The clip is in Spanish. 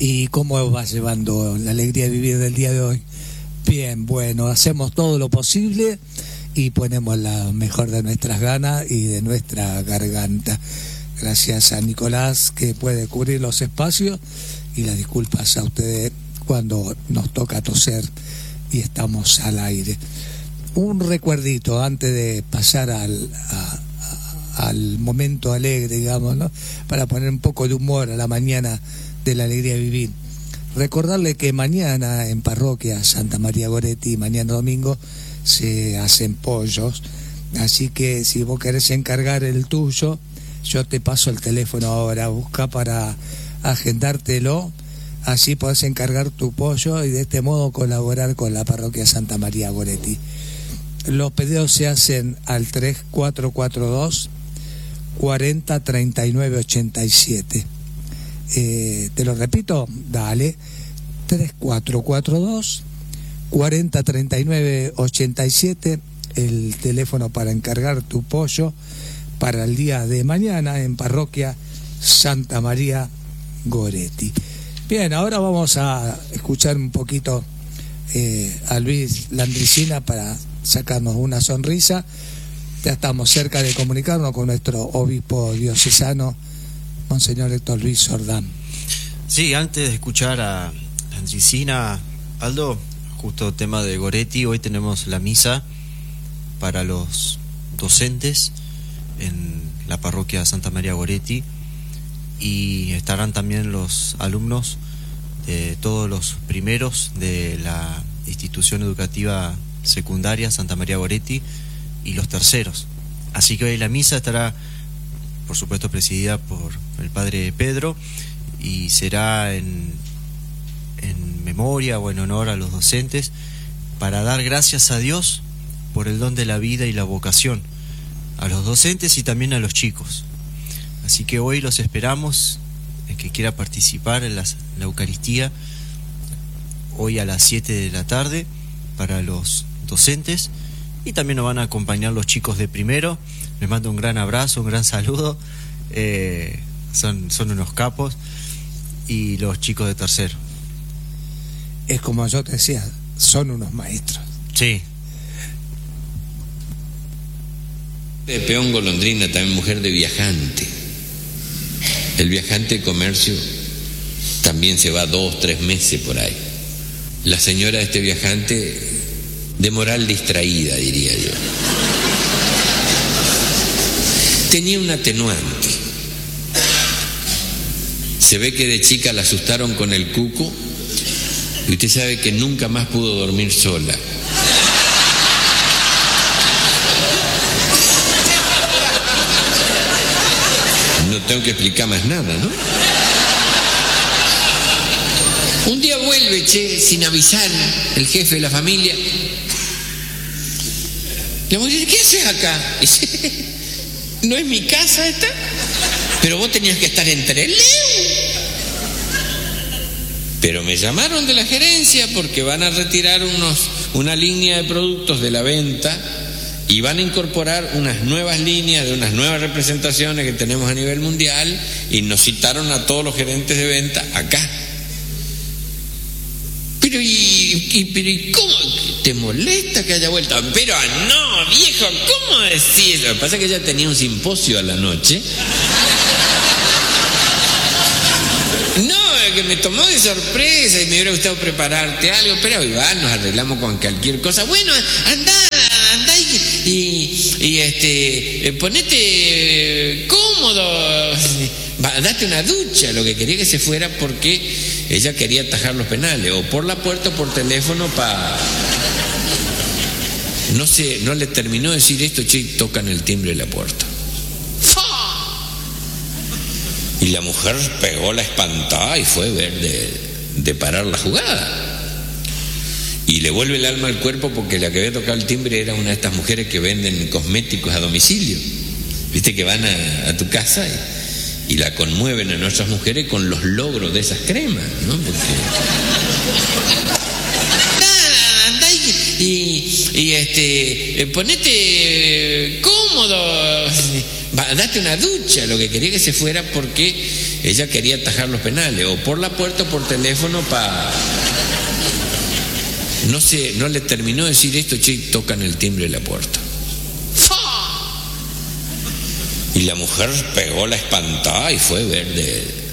¿Y cómo va llevando la alegría de vivir del día de hoy? Bien, bueno, hacemos todo lo posible y ponemos la mejor de nuestras ganas y de nuestra garganta. Gracias a Nicolás, que puede cubrir los espacios, y las disculpas a ustedes cuando nos toca toser y estamos al aire. Un recuerdito antes de pasar al momento alegre, digamos, ¿no? Para poner un poco de humor a la mañana de la alegría de vivir. Recordarle que mañana en Parroquia Santa María Goretti, mañana domingo, se hacen pollos, así que si vos querés encargar el tuyo, yo te paso el teléfono ahora, busca para agendártelo, así podés encargar tu pollo y de este modo colaborar con la Parroquia Santa María Goretti. Los pedidos se hacen al 3442 40 39 87. Te lo repito, dale, 3442 40 39 87, el teléfono para encargar tu pollo para el día de mañana en Parroquia Santa María Goretti. Bien, ahora vamos a escuchar un poquito a Luis Landricina para sacarnos una sonrisa. Ya estamos cerca de comunicarnos con nuestro obispo diocesano, Monseñor Héctor Luis Sordán. Sí, antes de escuchar a Landricina, Aldo, justo tema de Goretti, hoy tenemos la misa para los docentes en la parroquia Santa María Goretti, y estarán también los alumnos de todos los primeros de la institución educativa secundaria Santa María Goretti y los terceros. Así que hoy la misa estará, por supuesto, presidida por el padre Pedro, y será en memoria o en honor a los docentes, para dar gracias a Dios por el don de la vida y la vocación, a los docentes y también a los chicos. Así que hoy los esperamos, el que quiera participar en la Eucaristía, hoy a las 7 de la tarde para los docentes, y también nos van a acompañar los chicos de primero. Les mando un gran abrazo, un gran saludo, son unos capos, y los chicos de tercero. Es como yo te decía, son unos maestros. Sí. De peón golondrina, también mujer de viajante. El viajante de comercio también se va 2-3 meses por ahí. La señora de este viajante, de moral distraída, diría yo. Tenía un atenuante. Se ve que de chica la asustaron con el cuco, y usted sabe que nunca más pudo dormir sola. No tengo que explicar más nada, ¿no? Un día vuelve, sin avisar, el jefe de la familia. Le voy a decir, ¿qué haces acá? Dice, ¿no es mi casa esta? Pero vos tenías que estar en Trelew. Pero me llamaron de la gerencia porque van a retirar una línea de productos de la venta y van a incorporar unas nuevas líneas de unas nuevas representaciones que tenemos a nivel mundial, y nos citaron a todos los gerentes de venta acá. Pero ¿y cómo? ¿Te molesta que haya vuelto? Pero no, viejo, ¿cómo decís? Lo que pasa es que ella tenía un simposio a la noche. No, que me tomó de sorpresa y me hubiera gustado prepararte algo, pero hoy va, nos arreglamos con cualquier cosa. Bueno, anda y ponete cómodo, date una ducha. Lo que quería que se fuera porque ella quería atajar los penales, o por la puerta o por teléfono no sé, no le terminó de decir esto, tocan el timbre de la puerta. Y la mujer pegó la espantada y fue ver de parar la jugada. Y le vuelve el alma al cuerpo, porque la que había tocado el timbre era una de estas mujeres que venden cosméticos a domicilio. Viste que van a tu casa y la conmueven a nuestras mujeres con los logros de esas cremas, ¿no? Porque... anda y ponete cómodo, date una ducha. Lo que quería que se fuera porque Ella quería atajar los penales, o por la puerta o por teléfono para... No le terminó de decir esto, tocan el timbre de la puerta. ¡Fa! Y la mujer pegó la espantada y fue verde